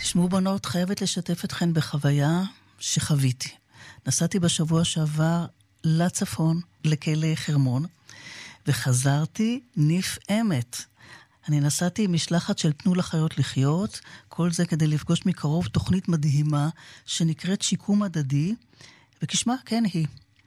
תשמעו בנות, חייבת לשתף אתכן בחוויה שחוויתי. נסעתי בשבוע שעבר לצפון, לכלא חרמון, וחזרתי נפעמת. אני נסעתי עם משלחת של תנו לחיות לחיות, כל זה כדי לפגוש מקרוב תוכנית מדהימה שנקראת שיקום הדדי, וכשמה כן היא.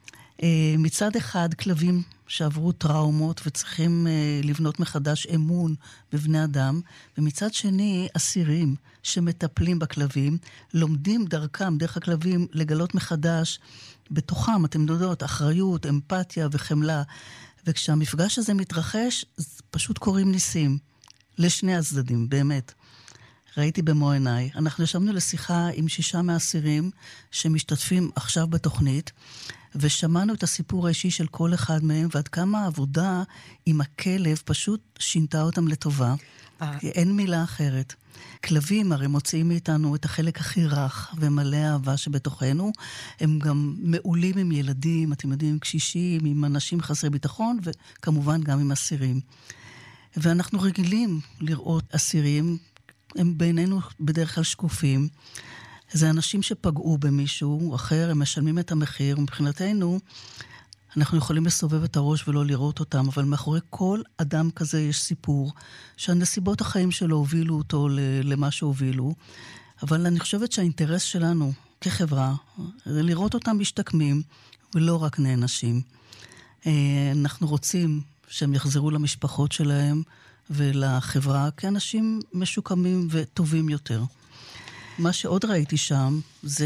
מצד אחד כלבים שעברו טראומות וצריכים לבנות מחדש אמון בבני אדם, ומצד שני אסירים שמטפלים בכלבים, לומדים דרכם, דרך הכלבים, לגלות מחדש בתוכם, אתם יודעות, אחריות, אמפתיה וחמלה. וכשהמפגש הזה מתרחש, פשוט קוראים ניסים. לשני הצדדים, באמת. ראיתי במו עיניי. אנחנו ישבנו לשיחה עם 6 מהאסירים שמשתתפים עכשיו בתוכנית, ושמענו את הסיפור האישי של כל אחד מהם, ועד כמה העבודה עם הכלב פשוט שינתה אותם לטובה. אין מילה אחרת. כלבים הרי מוציאים מאיתנו את החלק הכי רך ומלא אהבה שבתוכנו. הם גם מעולים עם ילדים, אתם יודעים, קשישים, עם אנשים חסרי ביטחון, וכמובן גם עם אסירים. ואנחנו רגילים לראות אסירים, הם בינינו בדרך כלל שקופים. זה אנשים שפגעו במישהו אחר, הם משלמים את המחיר, ומבחינתנו אנחנו יכולים לסובב את הראש ולא לראות אותם, אבל מאחורי כל אדם כזה יש סיפור, שהנסיבות החיים שלו הובילו אותו למה שהובילו, אבל אני חושבת שהאינטרס שלנו כחברה, זה לראות אותם משתקמים, ולא רק נענשים. אנחנו רוצים שהם יחזרו למשפחות שלהם ולחברה, כאנשים משוקמים וטובים יותר. מה שעוד ראיתי שם, זה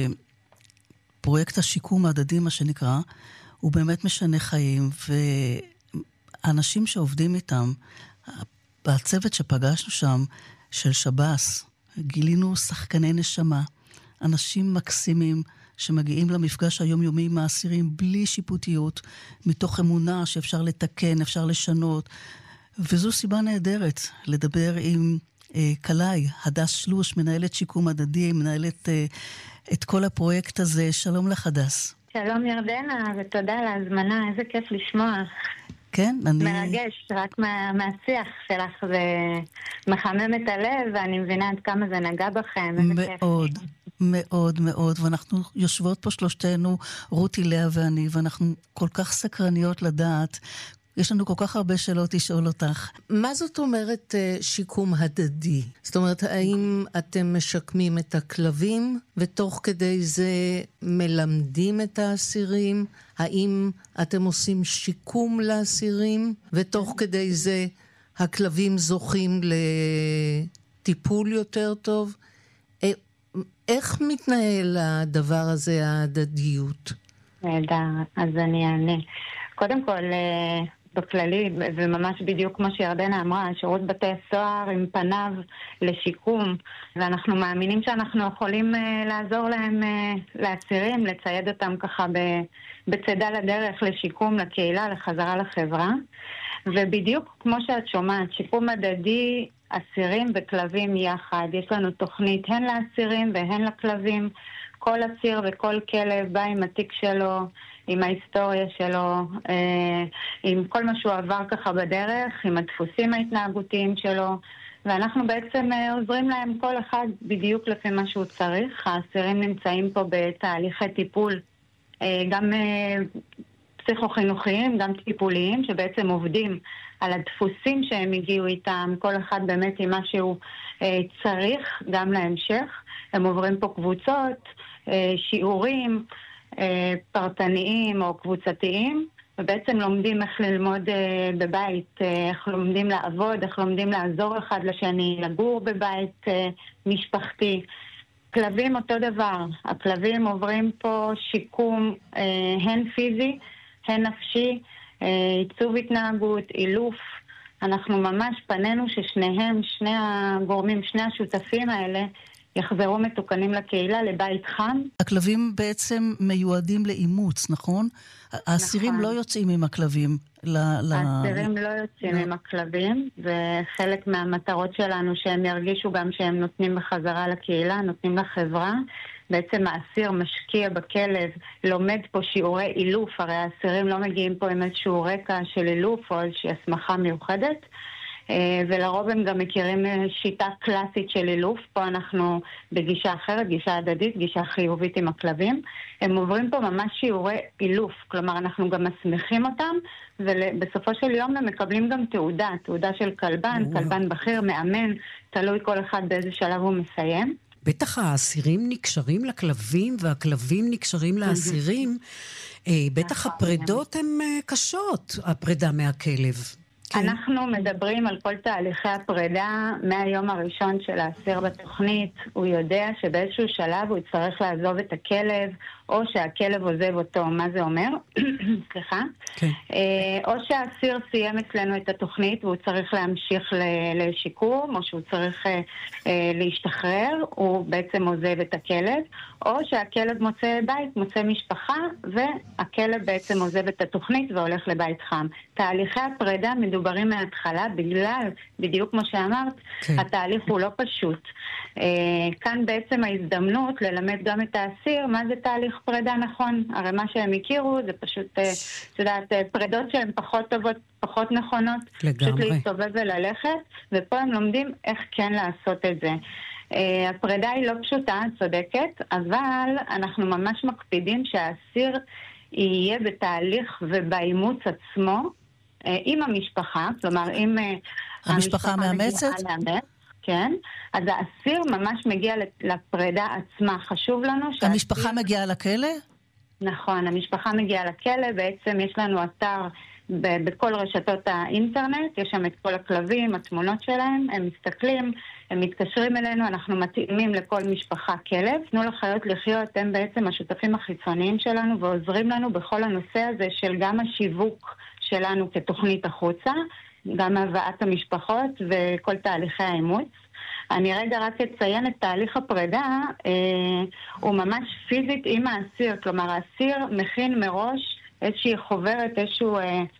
שפרויקט השיקום ההדדי, מה שנקרא, הוא באמת משנה חיים, ואנשים שעובדים איתם, בצוות שפגשנו שם, של שב"ס, גילינו שחקני נשמה, אנשים מקסימים, שמגיעים למפגש היומיומי עם האסירים, בלי שיפוטיות, מתוך אמונה שאפשר לתקן, אפשר לשנות, וזו סיבה נהדרת, לדבר עם קלעי, הדס שלוש, מנהלת שיקום הדדי, מנהלת את כל הפרויקט הזה. שלום לך, הדס. שלום ירדנה, ותודה על ההזמנה, איזה כיף לשמוע. כן, אני... מרגש, רק מהשיח שלך זה מחמם את הלב, ואני מבינה עד כמה זה נגע בכם. מאוד, מאוד, מאוד, ואנחנו יושבות פה שלושתנו, רותי, לאה ואני, ואנחנו כל כך סקרניות לדעת, יש לנו כל כך הרבה שאלות לשאול אותך. מה זאת אומרת שיקום הדדי? זאת אומרת, האם אתם משקמים את הכלבים, ותוך כדי זה מלמדים את האסירים? האם אתם עושים שיקום לאסירים, ותוך כדי זה הכלבים זוכים לטיפול יותר טוב? איך מתנהל הדבר הזה, ההדדיות? נהדר, אז אני אענה. קודם כל, בכללי, וממש בדיוק כמו שירדנה אמרה, שירות בתי הסוהר עם פניו לשיקום, ואנחנו מאמינים שאנחנו יכולים לעזור להם, לאסירים, לצייד אותם ככה בצדה לדרך לשיקום, לקהילה, לחזרה לחברה. ובדיוק כמו שאת שומעת, שיקום הדדי, אסירים וכלבים יחד. יש לנו תוכנית הן לאסירים והן לכלבים. כל אסיר וכל כלב בא עם התיק שלו, עם ההיסטוריה שלו, עם כל מה שהוא עבר ככה בדרך, עם הדפוסים ההתנהגותיים שלו, ואנחנו בעצם עוזרים להם כל אחד בדיוק לפי מה שהוא צריך. האסירים נמצאים פה בתהליכי טיפול, גם פסיכו-חינוכיים, גם טיפוליים, שבעצם עובדים על הדפוסים שהם הגיעו איתם, כל אחד באמת עם מה שהוא צריך, גם להמשך. הם עוברים פה קבוצות, שיעורים פרטניים או קבוצתיים, ובעצם לומדים איך ללמוד בבית, איך לומדים לעבוד, איך לומדים לעזור אחד לשני, לגור בבית משפחתי. כלבים אותו דבר, הכלבים עוברים פה שיקום הן פיזי, הן נפשי, עיצוב התנהגות, אילוף. אנחנו ממש פנינו ששניהם, שני הגורמים, שני השותפים האלה, יחזרו מתוקנים לקהילה, לבית חם. הכלבים בעצם מיועדים לאימוץ, נכון? האסירים לא יוצאים עם הכלבים. האסירים לא יוצאים עם הכלבים, וחלק מהמטרות שלנו שהם ירגישו גם שהם נותנים בחזרה לקהילה, נותנים לחברה. בעצם האסיר משקיע בכלב, לומד פה שיעורי אילוף, הרי האסירים לא מגיעים פה עם איזשהו רקע של אילוף או איזושהי הסמכה מיוחדת. ולרוב הם גם מכירים שיטה קלאסית של אילוף. פה אנחנו בגישה אחרת, גישה הדדית, גישה חיובית עם הכלבים. הם עוברים פה ממש שיעורי אילוף, כלומר אנחנו גם מסמיכים אותם, ובסופו של יום הם מקבלים גם תעודה של כלבן, כלבן בכיר, מאמן, תלוי כל אחד באיזה שלב הוא מסיים. בטח האסירים נקשרים לכלבים והכלבים נקשרים לאסירים. בטח הפרידות הן קשות, הפרידה מהכלב. אנחנו מדברים על כל תהליכי הפרידה מהיום הראשון של האסיר בתוכנית. הוא יודע שבאיזשהו שלב הוא יצטרך לעזוב את הכלב, או שהכלב עוזב אותו. מה זה אומר? סליחה. או שהאסיר סיים אצלנו את התוכנית והוא צריך להמשיך לשיקום, או שהוא צריך להשתחרר, הוא בעצם עוזב את הכלב, או שהכלב מוצא בית, מוצא משפחה, והכלב בעצם עוזב את התוכנית והולך לבית חם. תהליכי הפרידה מדוברים מההתחלה, בגלל, בדיוק כמו שאמרת, התהליך הוא לא פשוט. כאן בעצם ההזדמנות ללמד גם את האסיר מה זה תהליך פרידה נכון. הרי מה שהם הכירו זה פשוט, פרידות שהן פחות טובות, פחות נכונות, פשוט להסתובב וללכת, ופה הם לומדים איך כן לעשות את זה. הפרידה היא לא פשוטה, צודקת, אבל אנחנו ממש מקפידים שהאסיר יהיה בתהליך ובאימוץ עצמו עם המשפחה, כלומר אם המשפחה מאמצת? כן, אז האסיר ממש מגיע לפרידה עצמה. חשוב לנו המשפחה מגיעה לכלא? נכון, המשפחה מגיעה לכלא. בעצם יש לנו אתר בכל רשתות האינטרנט, יש שם את כל הכלבים, התמונות שלהם, הם מסתכלים, הם מתקשרים אלינו, אנחנו מתאימים לכל משפחה כלב. תנו לחיות לחיות, הם בעצם השותפים החיצוניים שלנו ועוזרים לנו בכל הנושא הזה של גם השיווק שלנו כתוכנית החוצה, גם הבאת המשפחות וכל תהליכי האימוץ. אני רגע רק אציין את תהליך הפרידה, הוא ממש פיזית עם האסיר, כלומר האסיר מכין מראש איזושהי חוברת, איזשהו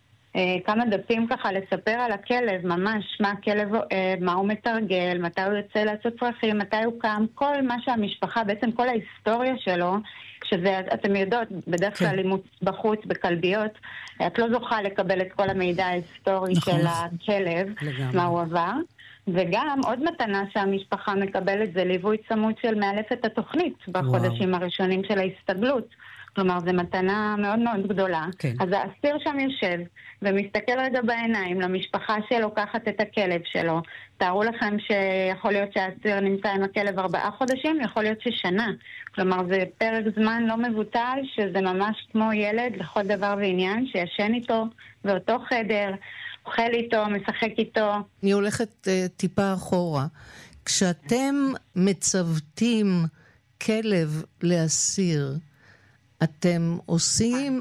כמה דפים ככה לספר על הכלב, ממש מה הכלב אוהב, מה הוא מתרגל, מתי הוא יוצא לעשות צרכים, מתי הוא קם, כל מה שהמשפחה, בעצם כל ההיסטוריה שלו, שזה, אתם יודעות, בדרך כלל אימוץ בחוץ, בכלביות, את לא זוכה לקבל את כל המידע ההיסטורי של הכלב, מה הוא עבר. וגם עוד מתנה שהמשפחה מקבלת זה ליווי צמוד של מאלפת התוכנית בחודשים הראשונים של ההסתגלות. כלומר, זו מתנה מאוד מאוד גדולה. אז האסיר שם יושב ומסתכל רגע בעיניים למשפחה שלוקחת את הכלב שלו. תארו לכם שיכול להיות שהאסיר נמצא עם הכלב 4 חודשים, יכול להיות ששנה. כלומר, זה פרק זמן לא מבוטל, שזה ממש כמו ילד לכל דבר ועניין, שישן איתו באותו חדר, אוכל איתו, משחק איתו. אני הולכת טיפה אחורה. כשאתם מצוותים כלב לאסיר, אתם עושים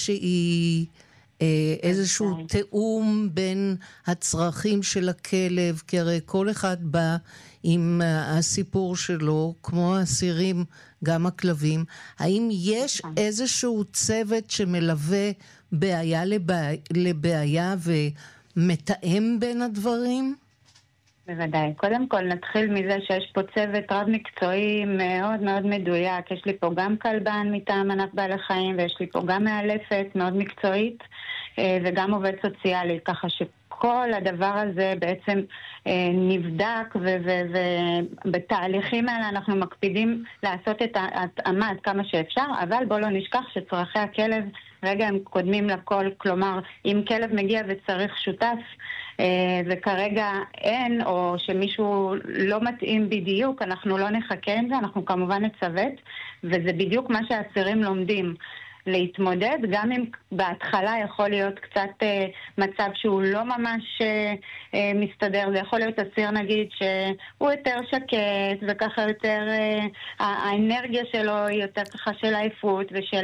איזשהו תאום בין הצרכים של הכלב, כי הרי כל אחד בא עם הסיפור שלו, כמו האסירים, גם הכלבים. האם יש איזשהו צוות שמלווה בעיה לבעיה ומתאם בין הדברים? בוודאי. קודם כל נתחיל מזה שיש פה צוות רב מקצועי מאוד מאוד מדויק. יש לי פה גם כלבן מטעם ענף בעלי חיים, ויש לי פה גם מאלפת מאוד מקצועית, וגם עובד סוציאלי, ככה שכל הדבר הזה בעצם נבדק, ובתהליכים האלה אנחנו מקפידים לעשות את ההתאמה עד כמה שאפשר, אבל בוא לא נשכח שצרכי הכלב רגע הם קודמים לכל, כלומר אם כלב מגיע וצריך שותף וכרגע אין, או שמישהו לא מתאים בדיוק, אנחנו לא נחכה עם זה, אנחנו כמובן נצוות, וזה בדיוק מה שהאסירים לומדים, להתמודד, גם אם בהתחלה יכול להיות קצת מצב שהוא לא ממש מסתדר. זה יכול להיות אסיר נגיד שהוא יותר שקט וככה יותר האנרגיה שלו היא יותר ככה של עייפות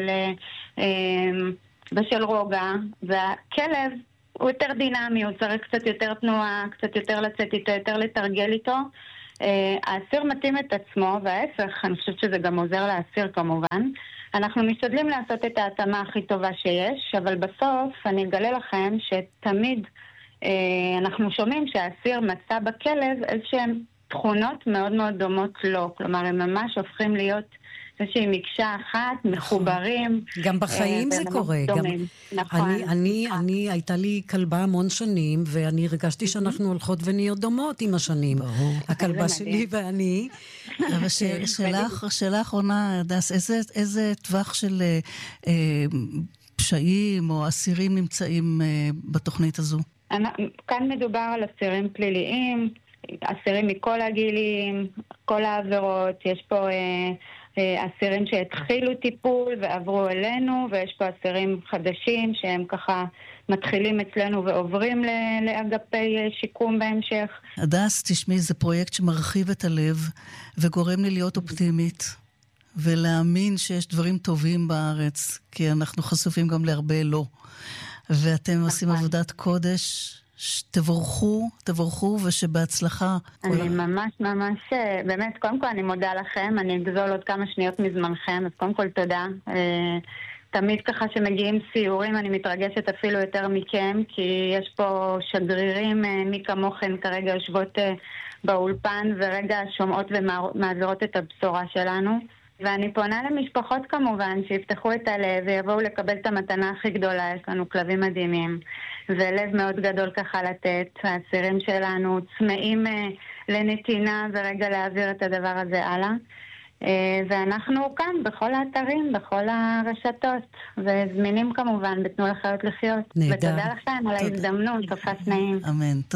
ושל רוגע, והכלב הוא יותר דינמי, הוא צריך קצת יותר תנועה, קצת יותר לצאת איתו, יותר לתרגל איתו. האסיר מתאים את עצמו, וההפך, אני חושבת שזה גם עוזר לאסיר כמובן. אנחנו משתדלים לעשות את ההתאמה הכי טובה שיש, אבל בסוף אני אגלה לכם שתמיד אנחנו שומעים שהאסיר מצא בכלב איזשהם תכונות מאוד מאוד דומות לו. כלומר, הם ממש הופכים להיות איזושהי מקשה אחת, מחוברים. גם בחיים זה קורה. נכון. אני הייתה לי כלבה המון שנים, ואני הרגשתי שאנחנו הולכות ונהיות דומות עם השנים. הכלבה שלי ואני. אבל שאלה אחרונה, הדס, איזה טווח של פשעים או אסירים נמצאים בתוכנית הזו? כאן מדובר על אסירים פליליים, אסירים מכל הגילים, כל העבירות. יש פה אסירים שהתחילו טיפול ועברו אלינו, ויש פה אסירים חדשים שהם ככה מתחילים אצלנו ועוברים לאגפי שיקום בהמשך. הדס, תשמעי, זה פרויקט שמרחיב את הלב וגורם לי להיות אופטימית ולהאמין שיש דברים טובים בארץ, כי אנחנו חשופים גם להרבה לא. ואתם עושים עבודת קודש. תבורכו ושבהצלחה. אני ממש, באמת, קודם כל אני מודה לכם, אני אגזול עוד כמה שניות מזמנכם, אז קודם כל תודה. תמיד ככה שמגיעים סיורים, אני מתרגשת אפילו יותר מכם, כי יש פה שגרירים מי כמוכן כרגע יושבות באולפן, ורגע שומעות ומעבירות את הבשורה שלנו. ואני פונה למשפחות כמובן, שיפתחו את הלב ויבואו לקבל את המתנה הכי גדולה. יש לנו כלבים מדהימים, ולב מאוד גדול ככה לתת. האסירים שלנו צמאים לנתינה ורגע להעביר את הדבר הזה הלאה. ואנחנו כאן בכל האתרים, בכל הרשתות, וזמינים כמובן בתנו לחיות לחיות. נהדר. ותודה לכם על ההזדמנות, תופס נעים. אמן.